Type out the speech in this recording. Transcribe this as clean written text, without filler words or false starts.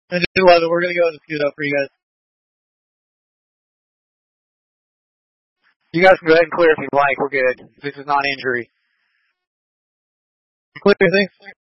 And just 11, we're going to go into queue up for you guys. You guys can go ahead and clear if you'd like. We're good. This is not injury. Clear, thanks.